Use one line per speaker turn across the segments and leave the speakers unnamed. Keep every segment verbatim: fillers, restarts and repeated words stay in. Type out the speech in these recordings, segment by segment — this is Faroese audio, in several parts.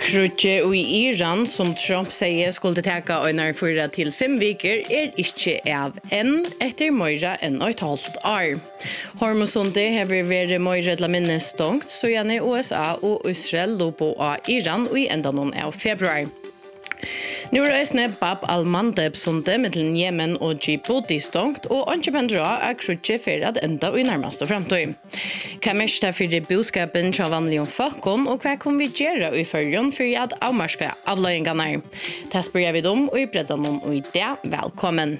Krutje i Iran, som Trump sier skulle teka øyner fyra til fem veker, er ikke av enn etter møyre enn et halvt år. Hormosundet har vært møyre til minnestongt, så gjerne U S A og Israel lå på av Iran i enda noen av februar. Nu reisne Bab al-Mandeb sundet mellom Yemen og Djibouti stongt, og ikke pendra er krutje for at enda i nærmeste fremtid. Hva mest er for budskapen til vanlige folkene, og hva kan vi gjøre i følgen for at avmarske avløyingene? Det spør jeg vidt om, og i bredden om og i det. Velkommen!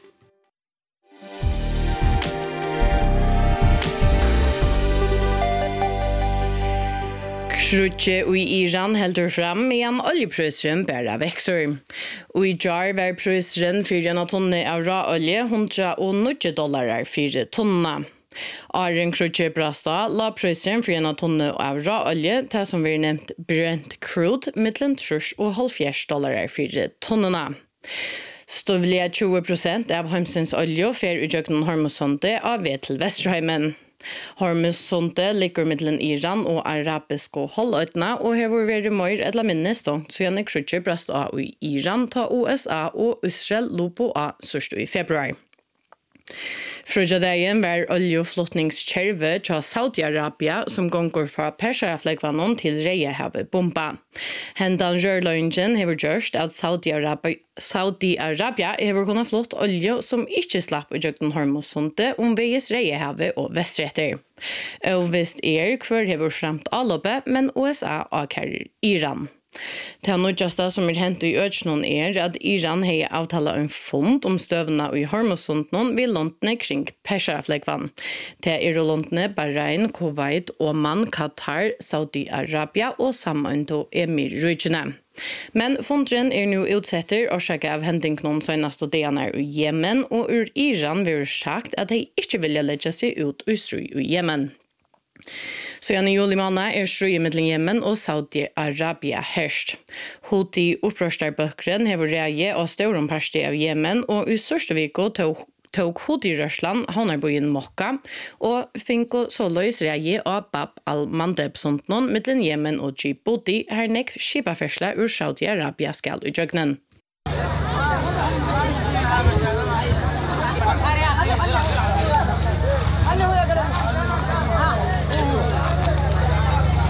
Krutje i Iran heldur fram medan oljeprisen bara växer. Och i jar var prisen för en tonne av råolje hundranio dollar för tonna. Aren krutje brasta la prisen för en tonne av råolje, det som vi nämnt Brent crude, mellan tre og halvfjerds dollar för tonnerna. Stövliga tjugo procent av Hormuzs olje fer utjøkken Hormuzsundet av ved til Vesterheimen. Hormuzsundet ligger mellom Iran og arabiske halvøyene, og har vært mer eller mindre stångt, så gjerne krutje brast av i Iran ta U S A og Israel lå på av sørst i februar. Frøjadagen var oljeflottningskjerve til Saudi-Arabia som gonger fra Persiafleggvannon til Reiehavet bomba. Hendan rørløgningen har gjort at Saudi-Arabia Saudi-Arabia har kunnet flott olje som ikke slapp i jøkken Hormuzsundet om veies Reiehavet og Vestretter. Og visst er hver har fremt alloppe, men U S A avkærer Iran. Det nødjaste som er hentet i ødsnån er at Iran har avtalt en fond om støvene i Hormuzsundet ved låntene kring Persiafleggvann. Det er låntene Bahrain, Kuwait, Oman, Qatar, Saudi-Arabia og Samøyne Emirrykene. Men fondren er nå utsetter årsaket av hendingen seneste dagene i Yemen, og ur Iran vil sagt at de ikke vil legge seg ut i strid i Yemen. Så i juli måned er strøye mellom Yemen og Saudi-Arabia herst. Houthi opprørsterbøkeren har reie av større parti av Yemen, og i sørste viko tok tog Houthi-rørsland havnerbyen Mokka, og fikk såløys reie av Bab al-Mandeb sondnån mellom Yemen og Djibouti, her nekv skipafersla ur Saudi-Arabia skal utjøgnen.